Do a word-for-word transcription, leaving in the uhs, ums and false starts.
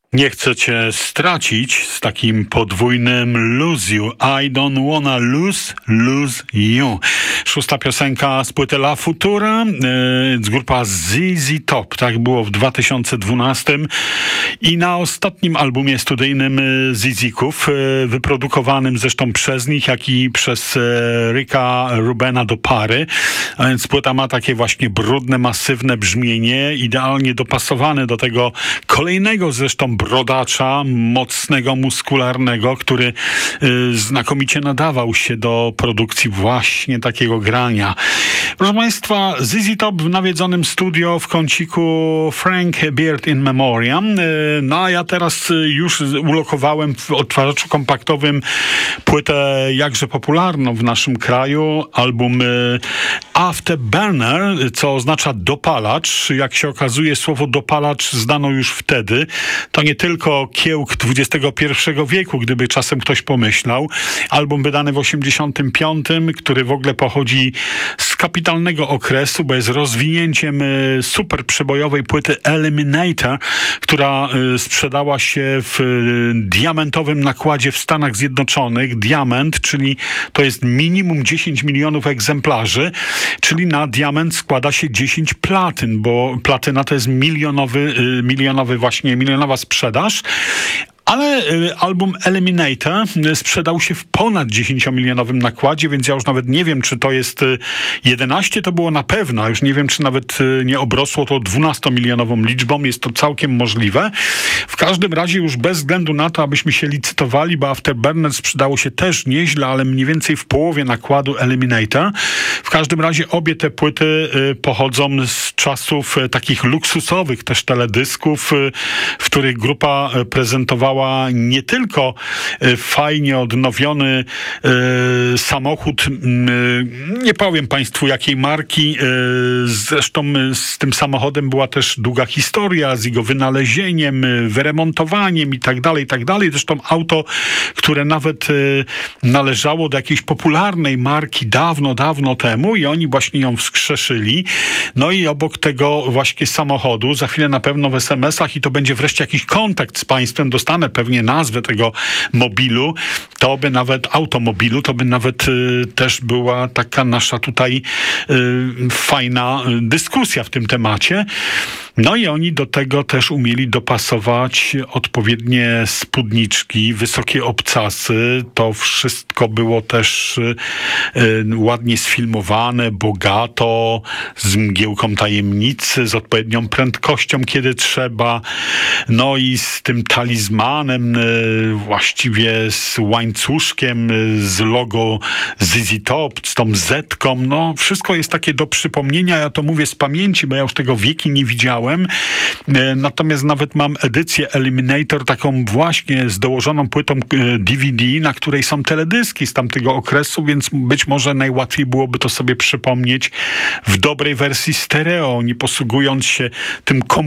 Nie chcę cię stracić z takim podwójnym lose you. I don't wanna lose, lose you. Szósta piosenka z płyty La Futura, yy, z grupa Z Z Top. Tak było w dwa tysiące dwunastym. I na ostatnim albumie studyjnym Zizików, yy, wyprodukowanym zresztą przez nich, jak i przez yy, Ricka Rubena do pary. A więc płyta ma takie właśnie brudne, masywne brzmienie, idealnie dopasowane do tego kolejnego zresztą brodacza, mocnego, muskularnego, który y, znakomicie nadawał się do produkcji właśnie takiego grania. Proszę Państwa, Z Z Top w nawiedzonym studio w kąciku Frank Beard in Memoriam. Y, no a ja teraz już ulokowałem w odtwarzaczu kompaktowym płytę jakże popularną w naszym kraju, album y, Afterburner, co oznacza dopalacz. Jak się okazuje, słowo dopalacz znano już wtedy. To nie tylko kiełk dwudziestego pierwszego wieku, gdyby czasem ktoś pomyślał. Album wydany w osiemdziesiątym piątym, który w ogóle pochodzi z kapitalnego okresu, bo jest rozwinięciem super przebojowej płyty Eliminator, która sprzedała się w diamentowym nakładzie w Stanach Zjednoczonych. Diament, czyli to jest minimum dziesięć milionów egzemplarzy, czyli na diament składa się dziesięć platyn, bo platyna to jest milionowy, milionowy właśnie, milionowa sprzedaż. Ale y, album Eliminator sprzedał się w ponad dziesięciomilionowym nakładzie, więc ja już nawet nie wiem, czy to jest y, jedenaście, to było na pewno, a już nie wiem, czy nawet y, nie obrosło to dwunastomilionową liczbą. Jest to całkiem możliwe. W każdym razie już bez względu na to, abyśmy się licytowali, bo Afterburner sprzedało się też nieźle, ale mniej więcej w połowie nakładu Eliminator. W każdym razie obie te płyty y, pochodzą z czasów y, takich luksusowych też teledysków, y, w których grupa y, prezentowała nie tylko y, fajnie odnowiony y, samochód, y, nie powiem Państwu jakiej marki, y, zresztą y, z tym samochodem była też długa historia z jego wynalezieniem, y, wyremontowaniem i tak dalej, i tak dalej. Zresztą auto, które nawet y, należało do jakiejś popularnej marki dawno, dawno temu i oni właśnie ją wskrzeszyli. No i obok tego właśnie samochodu, za chwilę na pewno w es em esach i to będzie wreszcie jakiś kontakt z Państwem, dostanę pewnie nazwę tego mobilu, to by nawet automobilu, to by nawet y, też była taka nasza tutaj y, fajna dyskusja w tym temacie. No i oni do tego też umieli dopasować odpowiednie spódniczki, wysokie obcasy. To wszystko było też y, y, ładnie sfilmowane, bogato, z mgiełką tajemnicy, z odpowiednią prędkością, kiedy trzeba. No i z tym talizmanem, y, właściwie z łańcuszkiem, y, z logo Z Z Top, z tą zetką. No wszystko jest takie do przypomnienia. Ja to mówię z pamięci, bo ja już tego wieki nie widziałem. Natomiast nawet mam edycję Eliminator, taką właśnie z dołożoną płytą D V D, na której są teledyski z tamtego okresu, więc być może najłatwiej byłoby to sobie przypomnieć w dobrej wersji stereo, nie posługując się tym komputerem